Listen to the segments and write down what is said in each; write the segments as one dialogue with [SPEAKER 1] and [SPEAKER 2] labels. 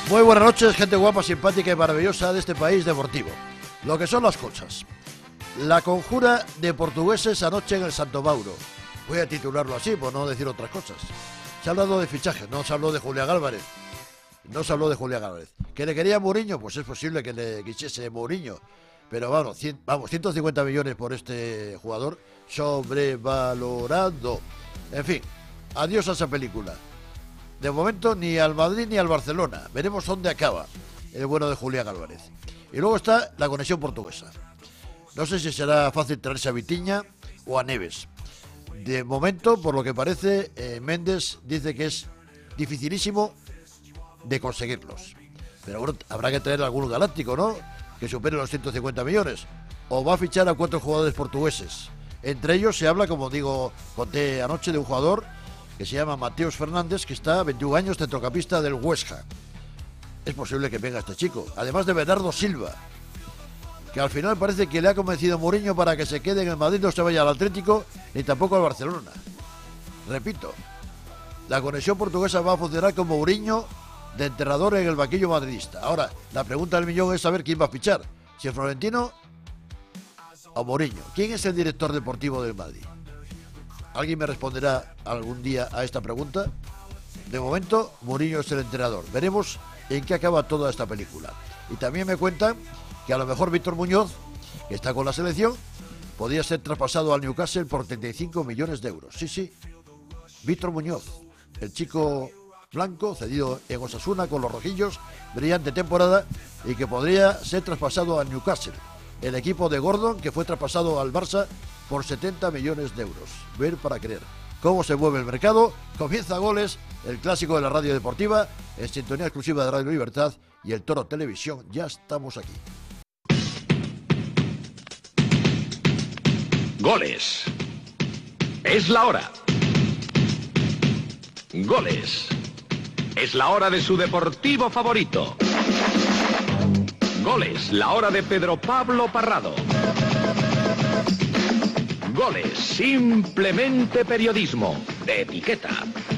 [SPEAKER 1] Muy buenas noches, gente guapa, simpática y maravillosa de este país deportivo. Lo que son las cosas. La conjura de portugueses anoche en el Santo Mauro. Voy a titularlo así, por no decir otras cosas. Se ha hablado de fichajes, no se habló de Julián Álvarez. No se habló de Julián Álvarez. ¿Que le quería Mourinho? Pues es posible que le quisiese Mourinho. Pero vamos, 150 millones por este jugador, sobrevalorado. En fin, adiós a esa película. De momento ni al Madrid ni al Barcelona. Veremos dónde acaba el bueno de Julián Álvarez. Y luego está la conexión portuguesa. No sé si será fácil traerse a Vitinha o a Neves. De momento, por lo que parece, Méndez dice que es dificilísimo de conseguirlos. Pero bueno, habrá que traer algún galáctico, ¿no? Que supere los 150 millones. O va a fichar a 4 jugadores portugueses. Entre ellos se habla, como digo, conté anoche, de un jugador que se llama Mateus Fernández, que está a 21 años, centrocampista del West Ham. Es posible que venga este chico. Además de Bernardo Silva, que al final parece que le ha convencido Mourinho para que se quede en el Madrid, no se vaya al Atlético ni tampoco al Barcelona. Repito, la conexión portuguesa va a funcionar con Mourinho de entrenador en el banquillo madridista. Ahora, la pregunta del millón es saber quién va a fichar, si es Florentino o Mourinho. ¿Quién es el director deportivo del Madrid? ¿Alguien me responderá algún día a esta pregunta? De momento, Mourinho es el entrenador. Veremos en qué acaba toda esta película. Y también me cuentan que a lo mejor Víctor Muñoz, que está con la selección, podría ser traspasado al Newcastle por 35 millones de euros. Sí, Víctor Muñoz, el chico blanco, cedido en Osasuna con los rojillos, brillante temporada, y que podría ser traspasado al Newcastle, el equipo de Gordon, que fue traspasado al Barça por 70 millones de euros. Ver para creer cómo se mueve el mercado. Comienza Goles, el clásico de la radio deportiva, en sintonía exclusiva de Radio Libertad y el Toro Televisión. Ya estamos aquí.
[SPEAKER 2] Goles. Es la hora. Goles. Es la hora de su deportivo favorito. Goles, la hora de Pedro Pablo Parrado. Goles, simplemente periodismo de etiqueta.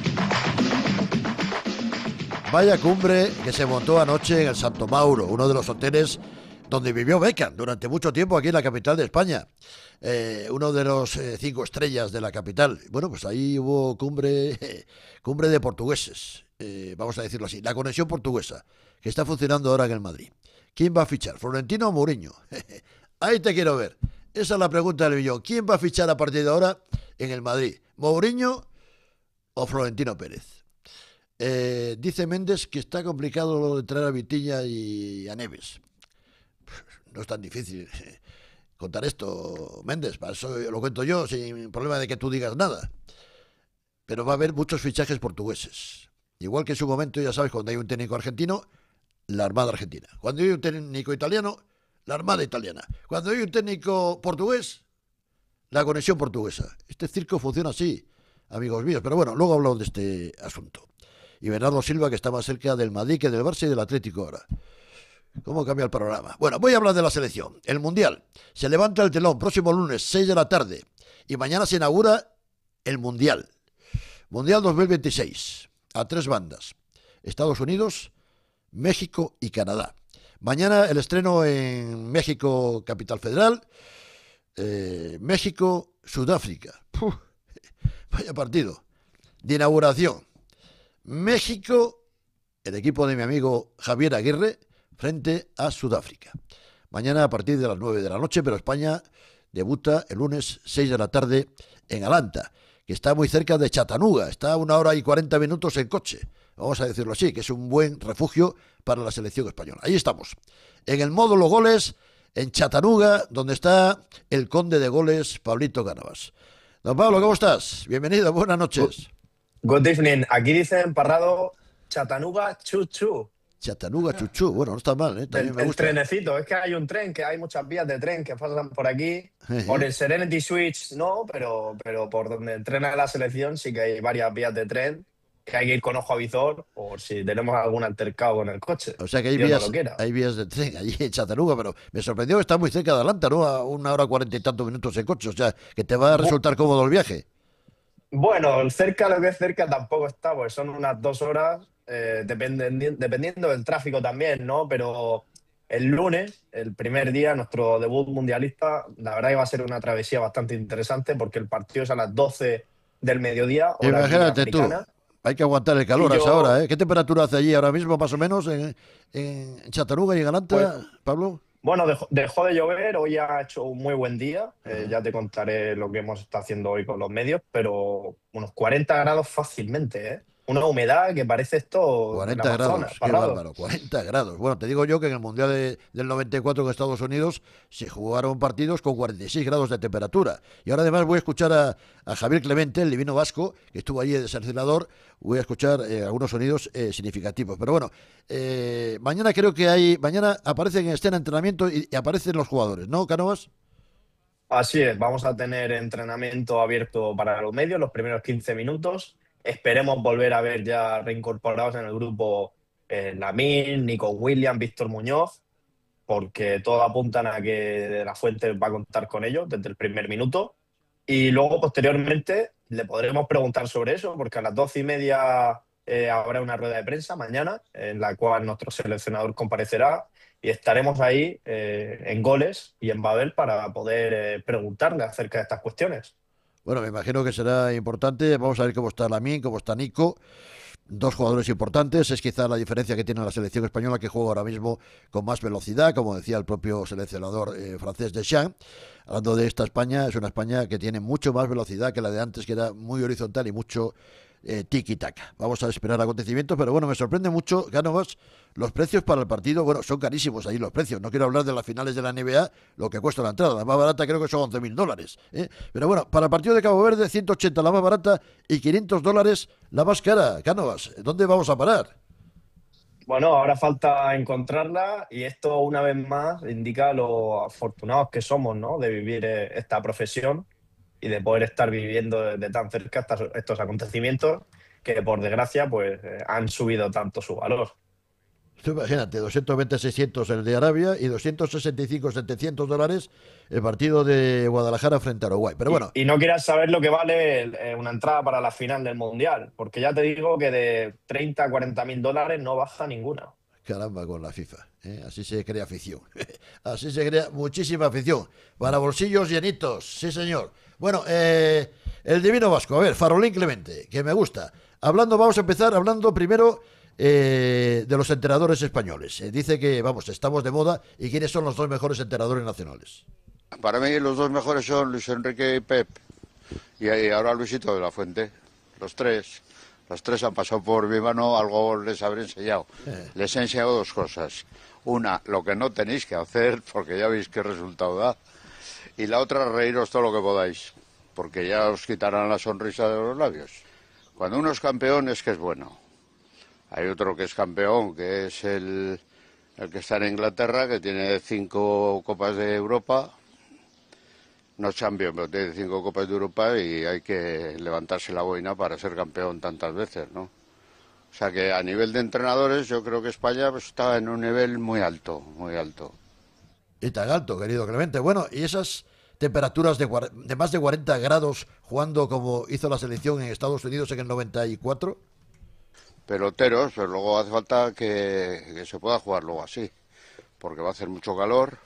[SPEAKER 1] Vaya cumbre que se montó anoche en el Santo Mauro, uno de los hoteles donde vivió Beckham durante mucho tiempo aquí en la capital de España. Uno de los 5 estrellas de la capital. Bueno, pues ahí hubo cumbre de portugueses, vamos a decirlo así, la conexión portuguesa, que está funcionando ahora en el Madrid. ¿Quién va a fichar, Florentino o Mourinho? Ahí te quiero ver. Esa es la pregunta del millón. ¿Quién va a fichar a partir de ahora en el Madrid? ¿Mourinho o Florentino Pérez? Dice Méndez que está complicado lo de traer a Vitinha y a Neves. No es tan difícil contar esto, Méndez. Para eso lo cuento yo, sin problema de que tú digas nada. Pero va a haber muchos fichajes portugueses. Igual que en su momento, ya sabes, cuando hay un técnico argentino, la Armada Argentina. Cuando hay un técnico italiano, la Armada Italiana. Cuando hay un técnico portugués, la conexión portuguesa. Este circo funciona así, amigos míos. Pero bueno, luego hablamos de este asunto. Y Bernardo Silva, que está más cerca del Madrid que del Barça y del Atlético ahora. ¿Cómo cambia el panorama? Bueno, voy a hablar de la selección. El Mundial. Se levanta el telón próximo lunes, 6 de la tarde. Y mañana se inaugura el Mundial. Mundial 2026. A 3 bandas. Estados Unidos, México y Canadá. Mañana el estreno en México, Capital Federal. México, Sudáfrica. Vaya partido de inauguración. México, el equipo de mi amigo Javier Aguirre, frente a Sudáfrica. Mañana a partir de las 9 de la noche, pero España debuta el lunes 6 de la tarde en Atlanta, que está muy cerca de Chattanooga. Está a 1 hora y 40 minutos en coche. Vamos a decirlo así, que es un buen refugio para la selección española. Ahí estamos, en el módulo Goles, en Chattanooga, donde está el conde de goles, Pablito Cánovas. Don Pablo, ¿cómo estás? Bienvenido, buenas noches.
[SPEAKER 3] Good evening. Aquí dicen, Parrado, Chattanooga Chuchu.
[SPEAKER 1] Chattanooga Chuchu, bueno, no está mal, ¿eh? También me gusta.
[SPEAKER 3] El trenecito, es que hay un tren, que hay muchas vías de tren que pasan por aquí. Por el Serenity Switch no, pero por donde entrena la selección sí que hay varias vías de tren, que hay que ir con ojo a visor por si tenemos algún altercado con el coche.
[SPEAKER 1] O sea que hay vías de tren allí en Chattanooga, pero me sorprendió que está muy cerca de Atlanta, ¿no? A 1 hora 40 y tantos minutos en coche, o sea que te va a resultar cómodo el viaje.
[SPEAKER 3] Bueno, cerca, lo que es cerca tampoco está, pues son unas 2 horas dependiendo del tráfico también, ¿no? Pero el lunes, el primer día, nuestro debut mundialista, la verdad que va a ser una travesía bastante interesante porque el partido es a las 12 del mediodía, hora aquí
[SPEAKER 1] Imagínate tú,
[SPEAKER 3] americana.
[SPEAKER 1] hay que aguantar el
[SPEAKER 3] Y
[SPEAKER 1] calor a esa hora,
[SPEAKER 3] yo,
[SPEAKER 1] ¿eh? ¿Qué temperatura hace allí ahora mismo, más o menos, en Chattanooga y en
[SPEAKER 3] pues,
[SPEAKER 1] Atlanta, Pablo?
[SPEAKER 3] bueno, dejó de llover, hoy ha hecho un muy buen día.
[SPEAKER 1] Ajá.
[SPEAKER 3] Ya te contaré lo que hemos estado haciendo hoy con los medios, pero unos 40 grados fácilmente, ¿eh? Una humedad que parece esto el
[SPEAKER 1] 40
[SPEAKER 3] Amazonas,
[SPEAKER 1] grados, qué
[SPEAKER 3] Parrado.
[SPEAKER 1] bárbaro, 40 grados. Bueno, te digo yo que en el Mundial del 94 en Estados Unidos se jugaron partidos con 46 grados de temperatura. Y ahora además voy a escuchar a Javier Clemente, el divino vasco, que estuvo allí de seleccionador. Voy a escuchar algunos sonidos significativos. Pero bueno, mañana creo que mañana aparecen en escena entrenamiento y aparecen los jugadores, ¿no, Cánovas?
[SPEAKER 3] Así es, vamos a tener entrenamiento abierto para los medios los primeros 15 minutos. Esperemos volver a ver ya reincorporados en el grupo Lamine, Nico Williams, Víctor Muñoz, porque todo apuntan a que De La Fuente va a contar con ellos desde el primer minuto. Y luego, posteriormente, le podremos preguntar sobre eso, porque a las 12:30 habrá una rueda de prensa mañana, en la cual nuestro seleccionador comparecerá y estaremos ahí en Goles y en Babel para poder preguntarle acerca de estas cuestiones.
[SPEAKER 1] Bueno, me imagino que será importante. Vamos a ver cómo está Lamine, cómo está Nico. Dos jugadores importantes, es quizá la diferencia que tiene la selección española, que juega ahora mismo con más velocidad, como decía el propio seleccionador francés Deschamps. Hablando de esta España, es una España que tiene mucho más velocidad que la de antes, que era muy horizontal y mucho tiki-taka. Vamos a esperar acontecimientos, pero bueno, me sorprende mucho, Cánovas, los precios para el partido. Bueno, son carísimos ahí los precios. No quiero hablar de las finales de la NBA, lo que cuesta la entrada. La más barata creo que son $11.000. Pero bueno, para el partido de Cabo Verde, 180 la más barata y $500 la más cara. Cánovas, ¿dónde vamos a parar?
[SPEAKER 3] Bueno, ahora falta encontrarla y esto una vez más indica lo afortunados que somos, ¿no? De vivir esta profesión y de poder estar viviendo de tan cerca estos acontecimientos que por desgracia pues han subido tanto su valor.
[SPEAKER 1] Tú imagínate, 220, 600 el de Arabia y 265, $700 el partido de Guadalajara frente a Uruguay. Pero bueno,
[SPEAKER 3] Y no quieras saber lo que vale una entrada para la final del Mundial, porque ya te digo que de 30 a 40 mil dólares no baja ninguna.
[SPEAKER 1] caramba con la FIFA. Así se crea afición. Así se crea muchísima afición. Para bolsillos llenitos, sí señor. Bueno, el Divino Vasco, a ver, Farolín Clemente, que me gusta. Vamos a empezar hablando primero de los entrenadores españoles. Dice que, vamos, estamos de moda. ¿Y quiénes son los dos mejores entrenadores nacionales?
[SPEAKER 4] Para mí los dos mejores son Luis Enrique y Pep. Y ahora Luisito de la Fuente. Los tres. Los tres han pasado por mi mano, algo les habré enseñado. Les he enseñado dos cosas. Una, lo que no tenéis que hacer, porque ya veis qué resultado da. Y la otra, reíros todo lo que podáis, porque ya os quitarán la sonrisa de los labios. Cuando uno es campeón es que es bueno. Hay otro que es campeón, que es el que está en Inglaterra, que tiene 5 Copas de Europa. No es campeón, pero tiene 5 Copas de Europa y hay que levantarse la boina para ser campeón tantas veces, ¿no? O sea que a nivel de entrenadores yo creo que España pues, está en un nivel muy alto, muy alto.
[SPEAKER 1] Y tan alto, querido Clemente. Bueno, y esas temperaturas de más de 40 grados jugando como hizo la selección en Estados Unidos en el 94.
[SPEAKER 4] Peloteros, pero luego hace falta que se pueda jugar luego así, porque va a hacer mucho calor,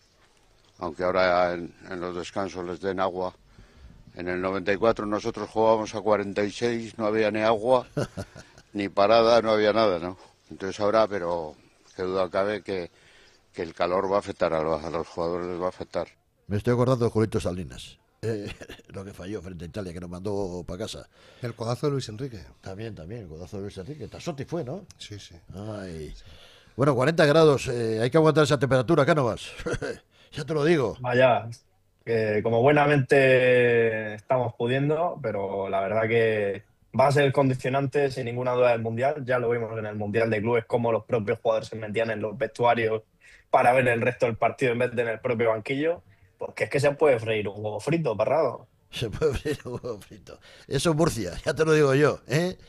[SPEAKER 4] aunque ahora en los descansos les den agua. En el 94 nosotros jugábamos a 46, no había ni agua, ni parada, no había nada, ¿no? Entonces ahora, pero qué duda cabe que el calor va a afectar a los jugadores, les va a afectar.
[SPEAKER 1] Me estoy acordando de Julito Salinas. Lo que falló frente a Italia, que nos mandó para casa.
[SPEAKER 5] El codazo de Luis Enrique.
[SPEAKER 1] También, el codazo de Luis Enrique. Tassotti fue, ¿no?
[SPEAKER 5] Sí, sí.
[SPEAKER 1] Ay. Bueno, 40 grados, hay que aguantar esa temperatura, Cánovas. Ya te lo digo.
[SPEAKER 3] Vaya, que como buenamente estamos pudiendo, pero la verdad que va a ser el condicionante sin ninguna duda del Mundial. Ya lo vimos en el Mundial de Clubes, cómo los propios jugadores se metían en los vestuarios para ver el resto del partido en vez de en el propio banquillo. Porque es que se puede freír un huevo frito, Parrado.
[SPEAKER 1] Se puede abrir un huevo frito. Eso es Murcia, ya te lo digo yo.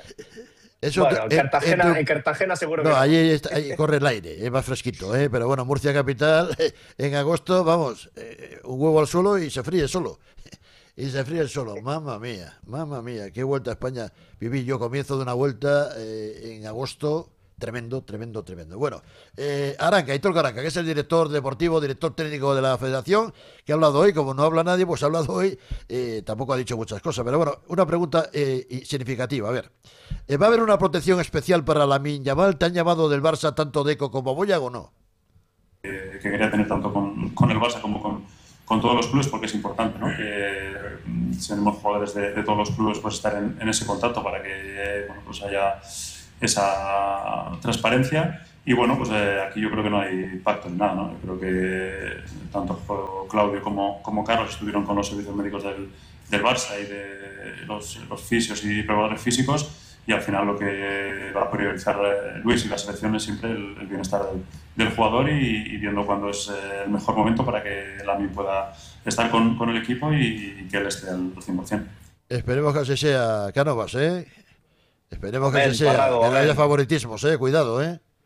[SPEAKER 1] Eso
[SPEAKER 3] Bueno, en Cartagena seguro que
[SPEAKER 1] no,
[SPEAKER 3] no.
[SPEAKER 1] ahí corre el aire, es más fresquito, pero bueno, Murcia capital, en agosto, vamos, un huevo al suelo y se fríe solo. y se fríe el solo. Mamma mía, qué vuelta a España viví yo. Comienzo de una vuelta en agosto. Tremendo. Bueno, Aranca, Aitor Caranca, que es el director deportivo, director técnico de la federación, que ha hablado hoy. Como no habla nadie, pues ha hablado hoy. Tampoco ha dicho muchas cosas, pero bueno, una pregunta significativa. A ver, ¿va a haber una protección especial para Lamine Yamal? ¿Te han llamado del Barça tanto Deco como Boyac o no?
[SPEAKER 5] Que quería tener tanto con el Barça como con todos los clubes, porque es importante, ¿no? Que tenemos jugadores de todos los clubes, pues estar en ese contacto para que bueno, pues haya esa transparencia. Y bueno, pues aquí yo creo que no hay pacto ni nada, ¿no? Yo creo que tanto Claudio como Carlos estuvieron con los servicios médicos del Barça y de los fisios y preparadores físicos, y al final lo que va a priorizar Luis y la selección es siempre el bienestar del jugador y viendo cuándo es el mejor momento para que Lamine pueda estar con el equipo y que él esté al 100%.
[SPEAKER 1] Esperemos que así sea, Cánovas, ¿eh? Esperemos que
[SPEAKER 3] Amén,
[SPEAKER 1] así sea.
[SPEAKER 3] Parrado,
[SPEAKER 1] Que no haya
[SPEAKER 3] amén.
[SPEAKER 1] favoritismos, cuidado,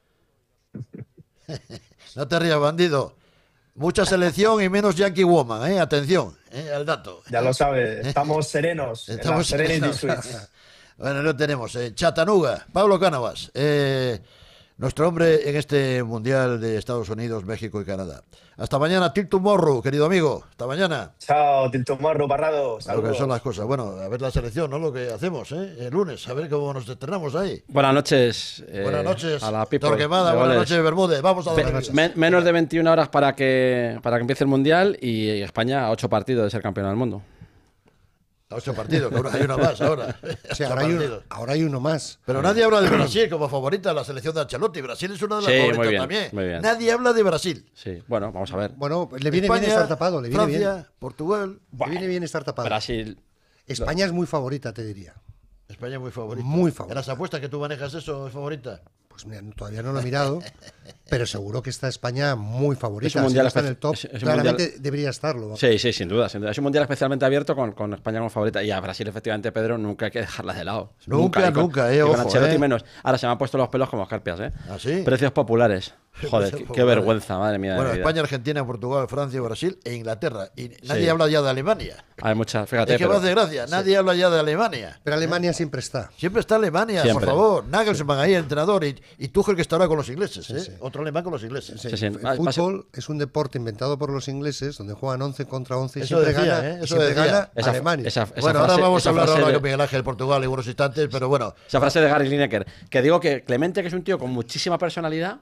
[SPEAKER 1] No te rías, bandido. Mucha selección y menos Yankee Woman, atención, al dato.
[SPEAKER 3] Ya lo sabe, estamos serenos.
[SPEAKER 1] Estamos
[SPEAKER 3] en la Serenity
[SPEAKER 1] serenos.
[SPEAKER 3] Suites.
[SPEAKER 1] Bueno, lo tenemos. Chattanooga, Pablo Cánovas, nuestro hombre en este Mundial de Estados Unidos, México y Canadá. Hasta mañana, till tomorrow, querido amigo. Hasta mañana.
[SPEAKER 3] Chao, Tilto Marro, Parrado.
[SPEAKER 1] Lo que
[SPEAKER 3] Saludos.
[SPEAKER 1] son las cosas. Bueno, a ver la selección, ¿no? Lo que hacemos, el lunes, a ver cómo nos estrenamos ahí.
[SPEAKER 6] Buenas noches.
[SPEAKER 1] Buenas noches,
[SPEAKER 6] A la people
[SPEAKER 1] Torquemada.
[SPEAKER 6] de
[SPEAKER 1] Buenas
[SPEAKER 6] goles.
[SPEAKER 1] noches, Bermúdez. Vamos a dar
[SPEAKER 6] Menos de 21 horas para que empiece el Mundial y España a 8 partidos de ser campeón del mundo.
[SPEAKER 1] 8 partidos, que hay una más ahora.
[SPEAKER 7] O sea,
[SPEAKER 1] 8 partidos.
[SPEAKER 7] ahora hay uno más.
[SPEAKER 1] Pero nadie habla de Brasil como favorita de la selección de Ancelotti. Brasil es una de las
[SPEAKER 6] Sí,
[SPEAKER 1] favoritas
[SPEAKER 6] muy bien,
[SPEAKER 1] también.
[SPEAKER 6] muy bien.
[SPEAKER 1] Nadie habla de Brasil.
[SPEAKER 6] Sí, bueno, vamos a ver.
[SPEAKER 7] Bueno, le viene
[SPEAKER 1] España,
[SPEAKER 7] bien estar tapado, le viene
[SPEAKER 1] Francia,
[SPEAKER 7] bien.
[SPEAKER 1] Portugal.
[SPEAKER 7] Le viene bien estar tapado.
[SPEAKER 6] Brasil.
[SPEAKER 7] España es muy favorita, te diría.
[SPEAKER 1] España muy favorita.
[SPEAKER 7] Muy favorita.
[SPEAKER 1] ¿En las apuestas que tú manejas eso es favorita?
[SPEAKER 7] Pues mira, todavía no lo he mirado, pero seguro que está España muy favorita.
[SPEAKER 6] Es un mundial
[SPEAKER 7] Si no está en el top,
[SPEAKER 6] es un
[SPEAKER 7] claramente
[SPEAKER 6] mundial-
[SPEAKER 7] debería estarlo.
[SPEAKER 6] Sí, sin duda, sin duda. Es un mundial especialmente abierto con España como favorita. Y a Brasil, efectivamente, Pedro, nunca hay que dejarla de lado.
[SPEAKER 1] Nunca,
[SPEAKER 6] Y con
[SPEAKER 1] ojo,
[SPEAKER 6] Ancelotti menos. Ahora se me han puesto los pelos como escarpias, ¿eh?
[SPEAKER 1] ¿Ah, sí?
[SPEAKER 6] Precios populares. Joder,
[SPEAKER 1] Precios
[SPEAKER 6] qué
[SPEAKER 1] populares.
[SPEAKER 6] vergüenza, madre mía. de
[SPEAKER 1] Bueno,
[SPEAKER 6] mi vida.
[SPEAKER 1] España, Argentina, Portugal, Francia, Brasil e Inglaterra. Y nadie
[SPEAKER 6] Sí.
[SPEAKER 1] habla ya de Alemania.
[SPEAKER 6] Hay muchas, fíjate.
[SPEAKER 1] Es que
[SPEAKER 6] pero-
[SPEAKER 1] me hace gracia. Nadie habla ya de Alemania.
[SPEAKER 7] Pero Alemania siempre está.
[SPEAKER 1] Siempre está Alemania,
[SPEAKER 6] Siempre.
[SPEAKER 1] por favor. Nagelsmann ahí, el entrenador. Y Tuchel, que está ahora con los ingleses.
[SPEAKER 7] sí.
[SPEAKER 1] Otro alemán con los ingleses.
[SPEAKER 6] Sí, sí.
[SPEAKER 7] El fútbol es un deporte inventado por los ingleses donde juegan 11 contra 11 y
[SPEAKER 1] Eso
[SPEAKER 7] siempre
[SPEAKER 1] decía,
[SPEAKER 7] gana,
[SPEAKER 1] eso
[SPEAKER 7] siempre
[SPEAKER 1] decía.
[SPEAKER 7] gana
[SPEAKER 6] Esa-
[SPEAKER 7] Alemania.
[SPEAKER 6] esa
[SPEAKER 1] Bueno, ahora
[SPEAKER 6] frase-
[SPEAKER 1] vamos
[SPEAKER 6] esa
[SPEAKER 1] a hablar
[SPEAKER 6] frase
[SPEAKER 1] ahora
[SPEAKER 6] de-
[SPEAKER 1] con Miguel Ángel Portugal en unos instantes, pero bueno.
[SPEAKER 6] Esa frase de Gary Lineker, que digo que Clemente, que es un tío con muchísima personalidad,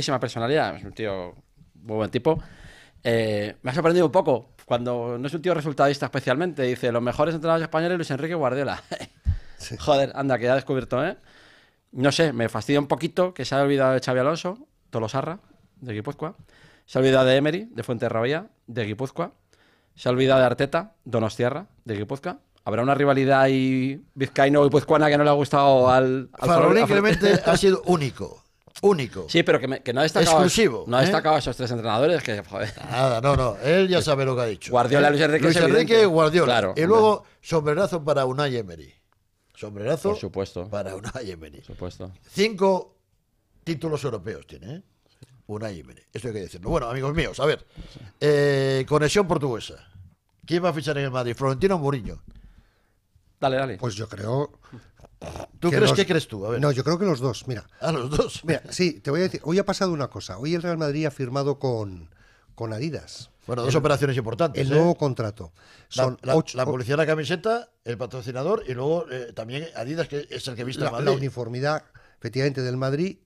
[SPEAKER 6] es un tío muy buen tipo, me ha sorprendido un poco, cuando no es un tío resultadista especialmente, dice, los mejores entrenadores españoles, Luis Enrique Guardiola. Joder, anda, que ha descubierto, ¿eh? No sé, me fastidia un poquito que se haya olvidado de Xabi Alonso, Tolosarra, de Guipúzcoa, se ha olvidado de Emery, de Fuenterrabía, de Guipúzcoa, se ha olvidado de Arteta, Donostiarra, de Guipúzcoa. Habrá una rivalidad ahí vizcaíno-guipuzcoana que no le ha gustado al
[SPEAKER 1] Farolín Clemente ha sido único. Único.
[SPEAKER 6] Sí, pero que no ha destacado.
[SPEAKER 1] Exclusivo,
[SPEAKER 6] No ha
[SPEAKER 1] ¿eh?
[SPEAKER 6] destacado a esos tres entrenadores que, joder.
[SPEAKER 1] Nada, no. Él ya sabe lo que ha dicho.
[SPEAKER 6] Guardiola, Luis Enrique
[SPEAKER 1] Luis
[SPEAKER 6] es
[SPEAKER 1] Enrique
[SPEAKER 6] evidente.
[SPEAKER 1] Guardiola.
[SPEAKER 6] Claro,
[SPEAKER 1] Y
[SPEAKER 6] hombre.
[SPEAKER 1] luego, sombrerazo para Unai Emery. Sombrerazo
[SPEAKER 6] Por supuesto.
[SPEAKER 1] para Unai Emery.
[SPEAKER 6] Por supuesto.
[SPEAKER 1] 5 títulos europeos tiene, ¿eh? Unai Emery. Esto hay que decirlo. Bueno, amigos míos, a ver. Conexión portuguesa. ¿Quién va a fichar en el Madrid? Florentino o Mourinho.
[SPEAKER 6] Dale.
[SPEAKER 7] Pues yo creo.
[SPEAKER 1] ¿Tú
[SPEAKER 7] que
[SPEAKER 1] crees?
[SPEAKER 7] los-
[SPEAKER 1] ¿Qué crees tú? A ver.
[SPEAKER 7] No, yo creo que los dos. Mira,
[SPEAKER 1] A los dos.
[SPEAKER 7] mira, sí, te voy a decir. Hoy ha pasado una cosa. Hoy el Real Madrid ha firmado con Adidas
[SPEAKER 1] Bueno, dos operaciones importantes.
[SPEAKER 7] el
[SPEAKER 1] ¿eh?
[SPEAKER 7] nuevo contrato. Son
[SPEAKER 1] la
[SPEAKER 7] ocho-
[SPEAKER 1] publicidad de la camiseta, el patrocinador y luego también Adidas, que es el que viste a
[SPEAKER 7] la
[SPEAKER 1] Madrid.
[SPEAKER 7] uniformidad, efectivamente, del Madrid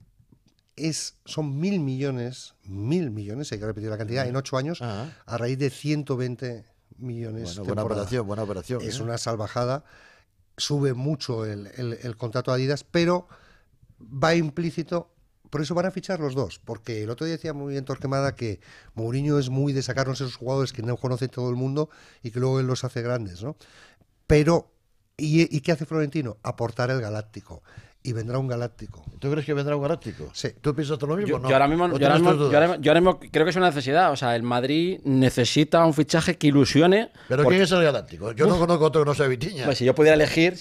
[SPEAKER 7] son 1.000 millones, hay que repetir la cantidad, en 8 años,
[SPEAKER 1] Ajá.
[SPEAKER 7] a raíz de 120 millones.
[SPEAKER 1] Bueno, buena operación.
[SPEAKER 7] Es
[SPEAKER 1] ¿eh?
[SPEAKER 7] una salvajada. Sube mucho el contrato a Adidas, pero va implícito. Por eso van a fichar los dos, porque el otro día decía muy bien Torquemada que Mourinho es muy de sacarnos esos jugadores que no conoce todo el mundo y que luego él los hace grandes, ¿no? Pero, ¿y qué hace Florentino? Aportar el galáctico. y vendrá un galáctico.
[SPEAKER 1] ¿Tú crees que vendrá un galáctico?
[SPEAKER 7] Sí.
[SPEAKER 1] ¿Tú piensas lo mismo?
[SPEAKER 6] Yo ahora mismo, creo que es una necesidad. O sea, el Madrid necesita un fichaje que ilusione.
[SPEAKER 1] ¿Pero quién es el galáctico? Yo no conozco otro que no sea Vitiña.
[SPEAKER 6] Pues si yo pudiera elegir,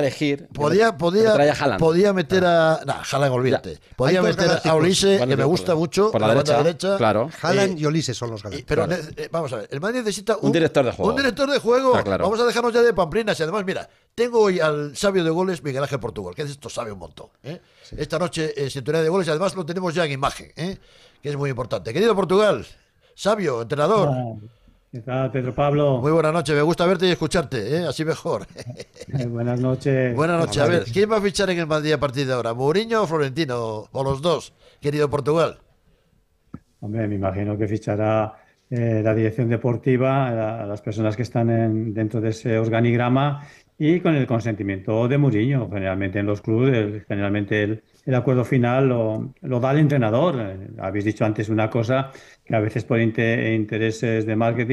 [SPEAKER 1] podía meter a... Nah, Haaland, olvídate. Podía
[SPEAKER 7] Hay dos
[SPEAKER 1] meter a
[SPEAKER 7] galácticos.
[SPEAKER 1] Olise,
[SPEAKER 6] Bueno,
[SPEAKER 1] que me
[SPEAKER 6] yo
[SPEAKER 1] gusta mucho,
[SPEAKER 6] por la
[SPEAKER 1] banda
[SPEAKER 6] derecha, claro.
[SPEAKER 7] Haaland y Olise son los galácticos.
[SPEAKER 1] Pero
[SPEAKER 6] Claro.
[SPEAKER 1] vamos a ver, el Madrid necesita
[SPEAKER 6] Un director de juego.
[SPEAKER 1] Un director de juego.
[SPEAKER 6] Está claro.
[SPEAKER 1] Vamos a dejarnos ya de pamplinas. Y además, mira, tengo hoy al sabio de goles, Miguel Ángel Portugal, que de esto sabe un montón. Esta noche, sintonía de goles, y además lo tenemos ya en imagen, que es muy importante. Querido Portugal, sabio, entrenador.
[SPEAKER 8] ¿Qué tal, Pedro Pablo?
[SPEAKER 1] Muy buenas noches, me gusta verte y escucharte, así mejor.
[SPEAKER 8] Buenas noches.
[SPEAKER 1] Buenas noches. A ver, ¿quién va a fichar en el Madrid a partir de ahora? ¿Mourinho o Florentino? O los dos, querido Portugal.
[SPEAKER 8] Hombre, me imagino que fichará la dirección deportiva, las personas que están dentro de ese organigrama y con el consentimiento de Mourinho. Generalmente en los clubes, generalmente el acuerdo final lo da el entrenador. Habéis dicho antes una cosa, que a veces por intereses de marketing